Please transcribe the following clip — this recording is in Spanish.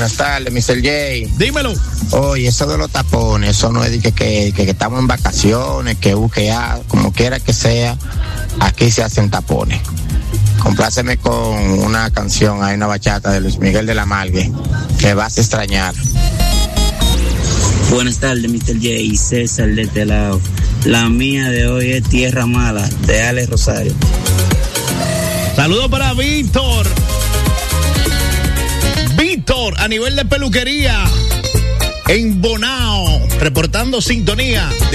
Buenas tardes, Mr. J. Dímelo. Oye, eso de los tapones, eso no es de que estamos en vacaciones, que como quiera que sea, aquí se hacen tapones. Compláceme con una canción, hay una bachata de Luis Miguel de la Margue, que vas a extrañar. Buenas tardes, Mr. J y César de este lado. La mía de hoy es Tierra Mala, de Alex Rosario. Saludos para Víctor. Víctor, a nivel de peluquería, en Bonao, reportando sintonía.